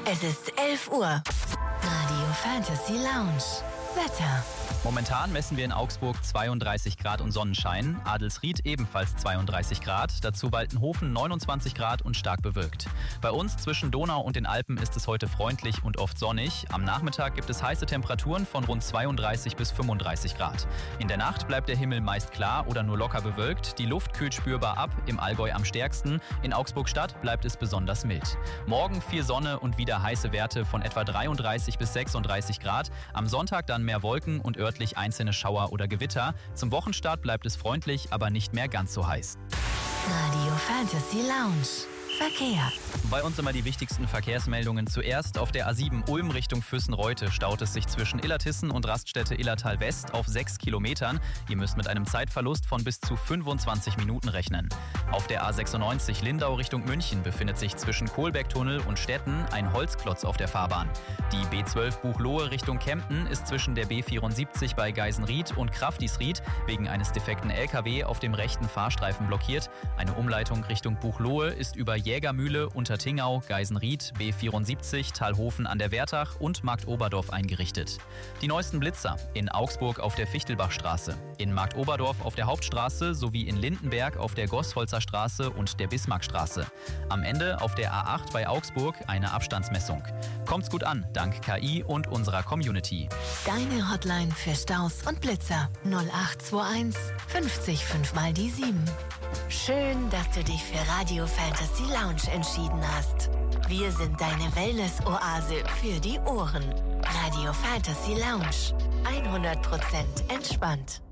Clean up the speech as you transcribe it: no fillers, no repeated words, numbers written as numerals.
Es ist 11 Uhr. Radio Fantasy Lounge. Wetter. Momentan messen wir in Augsburg 32 Grad und Sonnenschein, Adelsried ebenfalls 32 Grad, dazu Waltenhofen 29 Grad und stark bewölkt. Bei uns zwischen Donau und den Alpen ist es heute freundlich und oft sonnig. Am Nachmittag gibt es heiße Temperaturen von rund 32 bis 35 Grad. In der Nacht bleibt der Himmel meist klar oder nur locker bewölkt. Die Luft kühlt spürbar ab, im Allgäu am stärksten. In Augsburg-Stadt bleibt es besonders mild. Morgen viel Sonne und wieder heiße Werte von etwa 33 bis 36 Grad. Am Sonntag dann mehr Wolken und örtlich einzelne Schauer oder Gewitter. Zum Wochenstart bleibt es freundlich, aber nicht mehr ganz so heiß. Radio Fantasy Lounge. Verkehr. Bei uns immer die wichtigsten Verkehrsmeldungen. Zuerst auf der A7 Ulm Richtung Füssen-Reute staut es sich zwischen Illertissen und Raststätte Illertal West auf 6 Kilometern. Ihr müsst mit einem Zeitverlust von bis zu 25 Minuten rechnen. Auf der A96 Lindau Richtung München befindet sich zwischen Kohlbecktunnel und Stetten ein Holzklotz auf der Fahrbahn. Die B12 Buchloe Richtung Kempten ist zwischen der B74 bei Geisenried und Kraftisried wegen eines defekten LKW auf dem rechten Fahrstreifen blockiert. Eine Umleitung Richtung Buchloe ist über Jägermühle, Untertingau, Geisenried, B74, Talhofen an der Wertach und Marktoberdorf eingerichtet. Die neuesten Blitzer in Augsburg auf der Fichtelbachstraße, in Marktoberdorf auf der Hauptstraße sowie in Lindenberg auf der Gosholzer Straße und der Bismarckstraße. Am Ende auf der A8 bei Augsburg eine Abstandsmessung. Kommt's gut an, dank KI und unserer Community. Deine Hotline für Staus und Blitzer 0821 50 5 mal die 7. Schön, dass du dich für Radio Fantasy Lounge entschieden hast. Wir sind deine Wellness-Oase für die Ohren. Radio Fantasy Lounge. 100% entspannt.